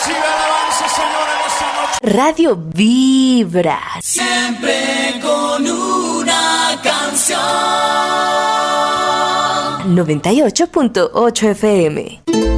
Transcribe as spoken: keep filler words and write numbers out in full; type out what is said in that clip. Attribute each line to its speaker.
Speaker 1: Recibe alabanza, Señor, en esta noche.
Speaker 2: Radio Vibra.
Speaker 3: Siempre con una canción.
Speaker 2: noventa y ocho punto ocho F M.